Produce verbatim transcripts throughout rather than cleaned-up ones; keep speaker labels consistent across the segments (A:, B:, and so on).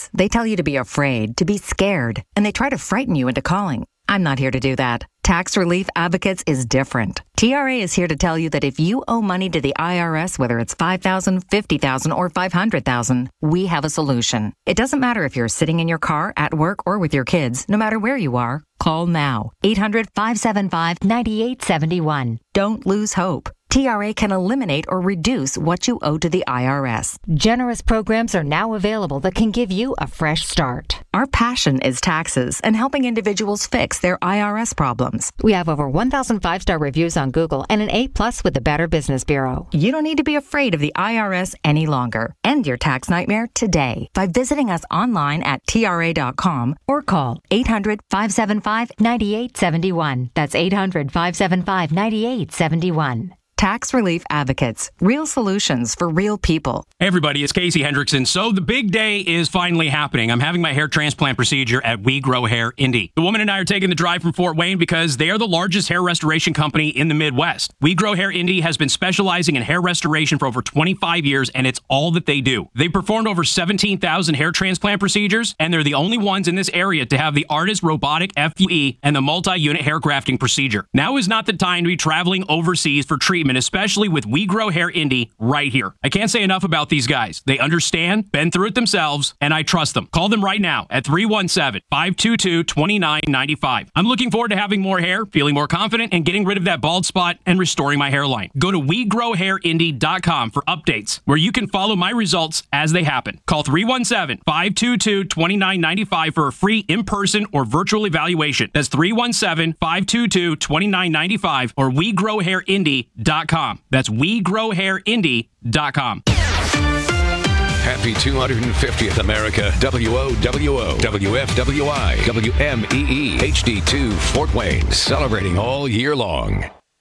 A: Advocates. They tell you to be afraid, to be scared, and they try to frighten you into calling. I'm not here to do that. Tax Relief Advocates is different. T R A is here to tell you that if you owe money to the I R S, whether it's five thousand dollars, fifty thousand dollars, or five hundred thousand dollars, we have a solution. It doesn't matter if you're sitting in your car, at work, or with your kids. No matter where you are, call now. eight hundred, five seven five, nine eight seven one. Don't lose hope. T R A can eliminate or reduce what you owe to the I R S. Generous programs are now available that can give you a fresh start. Our passion is taxes and helping individuals fix their I R S problems. We have over one thousand five-star reviews on Google and an A plus with the Better Business Bureau. You don't need to be afraid of the I R S any longer. End your tax nightmare today by visiting us online at T R A dot com or call eight hundred, five seven five, nine eight seven one. That's eight hundred, five seven five, nine eight seven one. Tax Relief Advocates. Real solutions for real people.
B: Hey everybody, it's Casey Hendrickson. So the big day is finally happening. I'm having my hair transplant procedure at We Grow Hair Indy. The woman and I are taking the drive from Fort Wayne because they are the largest hair restoration company in the Midwest. We Grow Hair Indy has been specializing in hair restoration for over twenty-five years, and it's all that they do. They've performed over seventeen thousand hair transplant procedures, and they're the only ones in this area to have the ARTAS robotic F U E and the multi-unit hair grafting procedure. Now is not the time to be traveling overseas for treatment, especially with We Grow Hair Indy right here. I can't say enough about these guys. They understand, been through it themselves, and I trust them. Call them right now at three one seven, five two two, two nine nine five. I'm looking forward to having more hair, feeling more confident, and getting rid of that bald spot and restoring my hairline. Go to we grow hair indy dot com for updates where you can follow my results as they happen. Call three one seven, five two two, two nine nine five for a free in-person or virtual evaluation. That's three one seven, five two two, two nine nine five or we grow hair indy dot com. That's we grow hair indy dot com.
C: Happy two hundred fiftieth America. W O W O, W F W I, W M E E, H D two Fort Wayne. Celebrating all year long.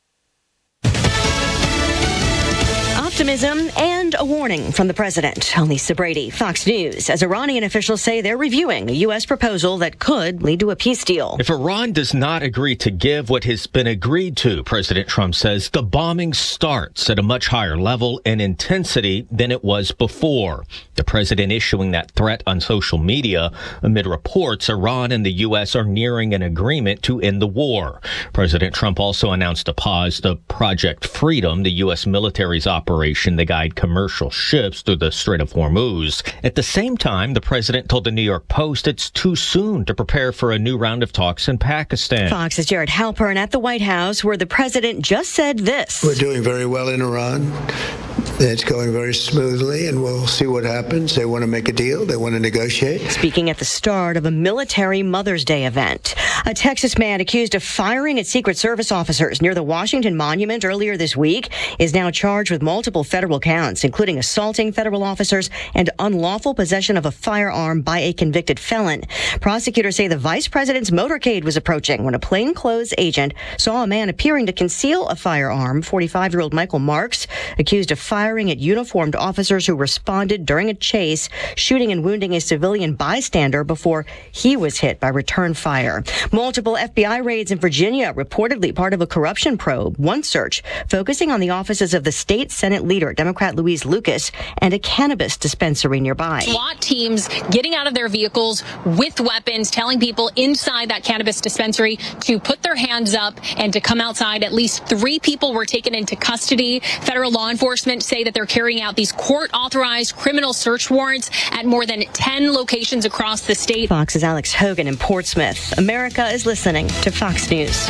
D: Optimism and a warning from the president. I'm Lisa Brady, Fox News, as Iranian officials say they're reviewing a U S proposal that could lead to a peace deal.
E: If Iran does not agree to give what has been agreed to, President Trump says the bombing starts at a much higher level and intensity than it was before. The president issuing that threat on social media amid reports Iran and the U S are nearing an agreement to end the war. President Trump also announced a pause to Project Freedom, the U S military's operation to guide commercial ships through the Strait of Hormuz. At the same time, the president told the New York Post it's too soon to prepare for a new round of talks in Pakistan.
D: Fox's Jared Halpern at the White House, where the president just said this.
F: We're doing very well in Iran. It's going very smoothly, and we'll see what happens. They want to make a deal. They want to negotiate.
D: Speaking at the start of a military Mother's Day event, a Texas man accused of firing at Secret Service officers near the Washington Monument earlier this week is now charged with multiple federal counts, including assaulting federal officers and unlawful possession of a firearm by a convicted felon. Prosecutors say the vice president's motorcade was approaching when a plainclothes agent saw a man appearing to conceal a firearm. forty-five-year-old Michael Marks, accused of firing at uniformed officers who responded during a chase, shooting and wounding a civilian bystander before he was hit by return fire. Multiple F B I raids in Virginia, reportedly part of a corruption probe. One search focusing on the offices of the state Senate leader, Democrat Louise Lucas, and a cannabis dispensary nearby.
G: SWAT teams getting out of their vehicles with weapons, telling people inside that cannabis dispensary to put their hands up and to come outside. At least three people were taken into custody. Federal law enforcement say that they're carrying out these court-authorized criminal search warrants at more than ten locations across the state.
D: Fox's Alex Hogan in Portsmouth. America is listening to Fox News.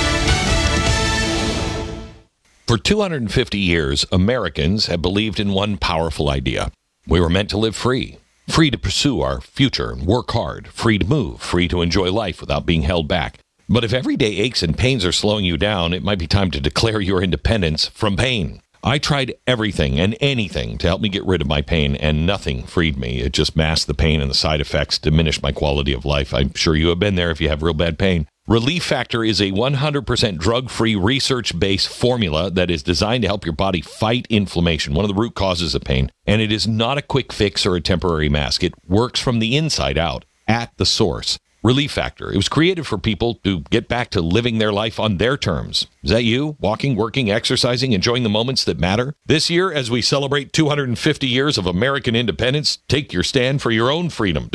H: For two hundred fifty years, Americans have believed in one powerful idea. We were meant to live free, free to pursue our future and work hard, free to move, free to enjoy life without being held back. But if everyday aches and pains are slowing you down, it might be time to declare your independence from pain. I tried everything and anything to help me get rid of my pain, and nothing freed me. It just masked the pain, and the side effects diminished my quality of life. I'm sure you have been there if you have real bad pain. Relief Factor is a one hundred percent drug-free, research-based formula that is designed to help your body fight inflammation, one of the root causes of pain. And it is not a quick fix or a temporary mask. It works from the inside out, at the source. Relief Factor. It was created for people to get back to living their life on their terms. Is that you? Walking, working, exercising, enjoying the moments that matter? This year, as we celebrate two hundred fifty years of American independence, take your stand for your own freedom.